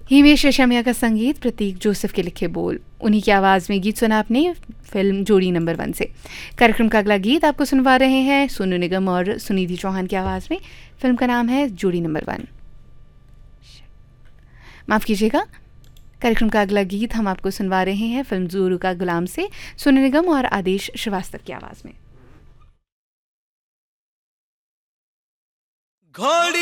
हिमेश रेशमिया का संगीत, प्रतीक जोसेफ के लिखे बोल, उन्हीं की आवाज़ में गीत सुना आपने फिल्म जोड़ी नंबर 1 से। कार्यक्रम का अगला गीत आपको सुनवा रहे हैं सोनू निगम और सुनिधि चौहान की आवाज़ में। फिल्म का नाम है जोड़ी नंबर 1। माफ़ कीजिएगा, कार्यक्रम का अगला गीत हम आपको सुनवा रहे हैं फिल्म जोरू का गुलाम से, सोनू निगम और आदेश श्रीवास्तव की आवाज़ में।